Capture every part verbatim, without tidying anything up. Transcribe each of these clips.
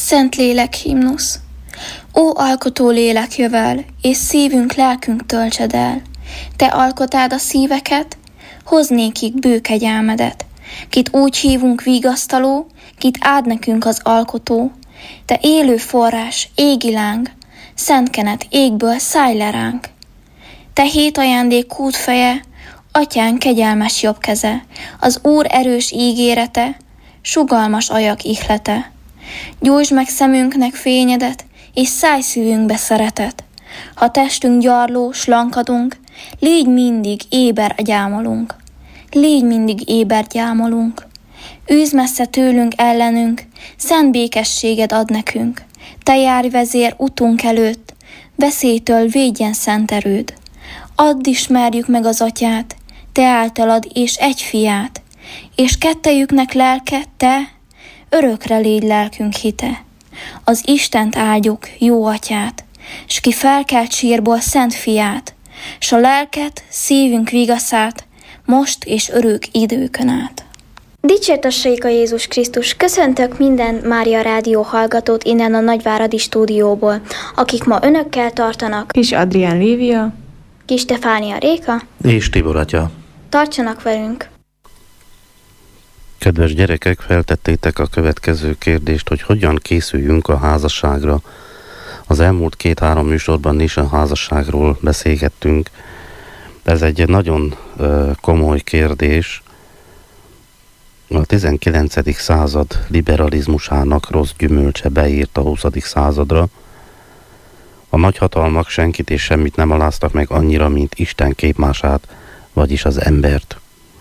Szentlélek himnusz. Ó, alkotó lélek, jövel, és szívünk, lelkünk töltsed el. Te alkotád a szíveket, hozd nékik bő kegyelmedet. Kit úgy hívunk vigasztaló, kit áld nekünk az alkotó. Te élő forrás, égi láng, szent kenet égből szállj le ránk. Te hét ajándék kútfeje, atyánk kegyelmes jobb keze, az Úr erős ígérete, sugalmas ajak ihlete. Gyújtsd meg szemünknek fényedet, és szállj szívünkbe szeretet. Ha testünk gyarló, slankadunk, légy mindig éber gyámolunk. Légy mindig éber gyámolunk. Űzd messze tőlünk ellenünk, szent békességed ad nekünk. Te járj vezér utunk előtt, veszélytől védjen szent erőd. Add ismerjük meg az atyát, te általad és egy fiát, és kettejüknek lelke, te, örökre légy lelkünk hite. Az Istent áldjuk, jó atyát, s ki felkelt sírból szent fiát, s a lelket, szívünk vigaszát, most és örök időkön át. Dicsértessék a Jézus Krisztus! Köszöntök minden Mária Rádió hallgatót innen a Nagyváradi stúdióból, akik ma önökkel tartanak. Kis Adrián Lívia, Kis Stefánia Réka és Tibor atya. Tartsanak velünk! Kedves gyerekek, feltettétek a következő kérdést, hogy hogyan készüljünk a házasságra. Az elmúlt két-három műsorban is a házasságról beszélgettünk. Ez egy nagyon uh, komoly kérdés. A tizenkilencedik század liberalizmusának rossz gyümölcse beírt a huszadik századra. A nagyhatalmak senkit és semmit nem aláztak meg annyira, mint Isten képmását, vagyis az embert.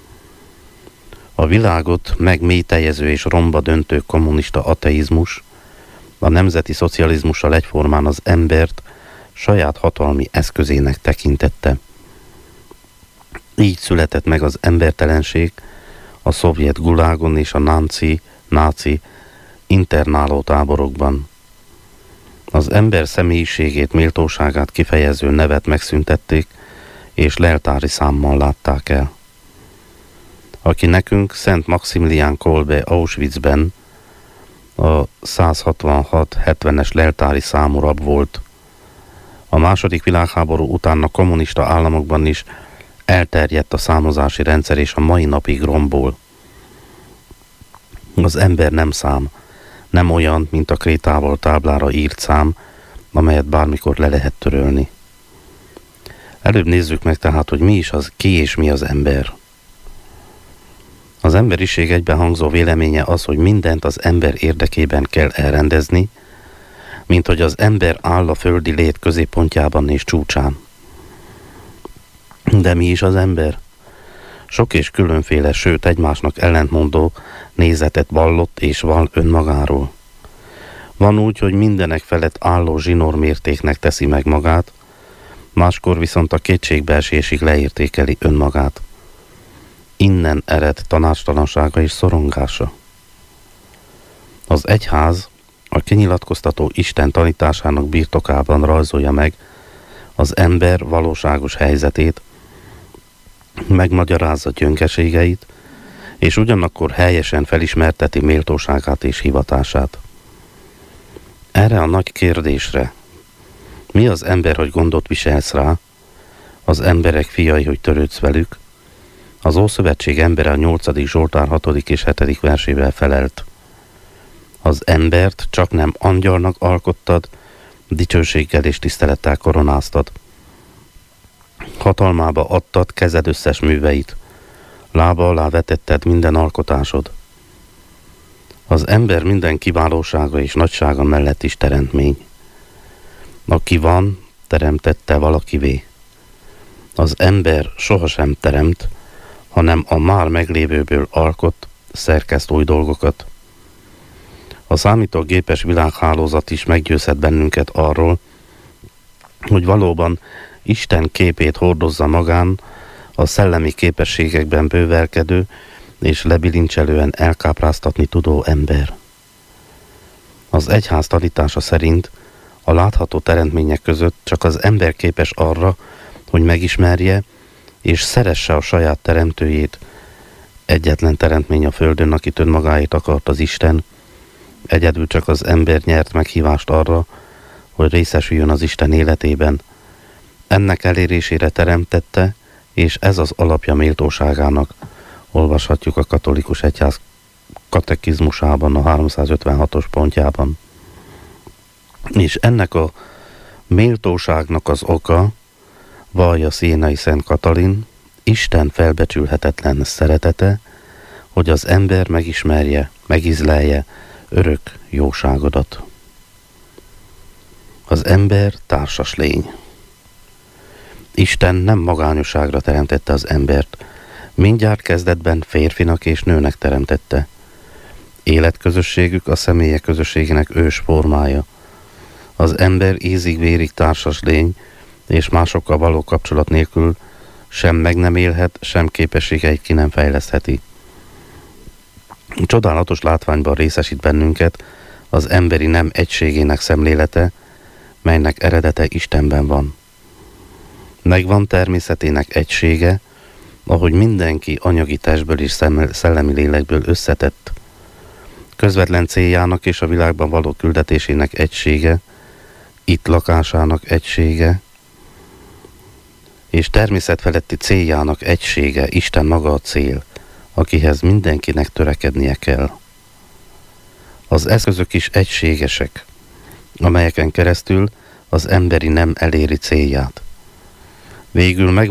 A világot megmélyteljező és romba döntő kommunista ateizmus a nemzeti szocializmussal egyformán az embert saját hatalmi eszközének tekintette. Így született meg az embertelenség a szovjet gulágon és a náci, náci internáló táborokban. Az ember személyiségét, méltóságát kifejező nevet megszüntették, és leltári számmal látták el. Aki nekünk Szent Maximilián Kolbe Auschwitzben a száz hatvanhat hetvenes leltári számú rab volt. A második világháború után a kommunista államokban is elterjedt a számozási rendszer, és a mai napig rombol. Az ember nem szám, nem olyan, mint a krétával táblára írt szám, amelyet bármikor le lehet törölni. Előbb nézzük meg tehát, hogy mi is az, ki és mi az ember. Az emberiség egybehangzó véleménye az, hogy mindent az ember érdekében kell elrendezni, mint hogy az ember áll a földi lét középpontjában és csúcsán. De mi is az ember? Sok és különféle, sőt egymásnak ellentmondó nézetet vallott és vall önmagáról. Van úgy, hogy mindenek felett álló zsinórmértéknek teszi meg magát, máskor viszont a kétségbeesésig leértékeli önmagát. Innen ered tanácstalansága és szorongása. Az egyház a kinyilatkoztató Isten tanításának birtokában rajzolja meg az ember valóságos helyzetét, megmagyarázza gyöngeségeit, és ugyanakkor helyesen felismerteti méltóságát és hivatását. Erre a nagy kérdésre, mi az ember, hogy gondot viselsz rá, az emberek fiai, hogy törődsz velük, az Ószövetség embere a nyolcadik Zsoltár hatodik és hetedik versével felelt. Az embert csak nem angyalnak alkottad, dicsőséggel és tisztelettel koronáztad. Hatalmába adtad kezed összes műveit, lába alá vetetted minden alkotásod. Az ember minden kiválósága és nagysága mellett is teremtmény. Aki van, teremtette valakivé. Az ember sohasem teremt, hanem a már meglévőből alkot, szerkeszt új dolgokat. A számítógépes világhálózat is meggyőzhet bennünket arról, hogy valóban Isten képét hordozza magán a szellemi képességekben bővelkedő és lebilincselően elkápráztatni tudó ember. Az egyház tanítása szerint a látható teremtmények között csak az ember képes arra, hogy megismerje és szeresse a saját teremtőjét, egyetlen teremtmény a földön, akit önmagáét akart az Isten, Egyedül csak az ember nyert meghívást arra, hogy részesüljön az Isten életében. Ennek elérésére teremtette, és ez az alapja méltóságának. Olvashatjuk a katolikus egyház katekizmusában, a háromszázötvenhatos pontjában. És ennek a méltóságnak az oka, vallja Sienai Szent Katalin, Isten felbecsülhetetlen szeretete, hogy az ember megismerje, megizlelje örök jóságodat. Az ember társas lény. Isten nem magányosságra teremtette az embert, mindjárt kezdetben férfinak és nőnek teremtette. Életközösségük a személyek közösségének ős formája. Az ember ízig-vérig társas lény, és másokkal való kapcsolat nélkül sem meg nem élhet, sem képességeit ki nem fejlesztheti. Csodálatos látványban részesít bennünket az emberi nem egységének szemlélete, melynek eredete Istenben van. Megvan természetének egysége, ahogy mindenki anyagi testből és szellemi lélekből összetett. Közvetlen céljának és a világban való küldetésének egysége, itt lakásának egysége, és természetfeletti céljának egysége, Isten maga a cél, akihez mindenkinek törekednie kell. Az eszközök is egységesek, amelyeken keresztül az emberi nem eléri célját. Végül meg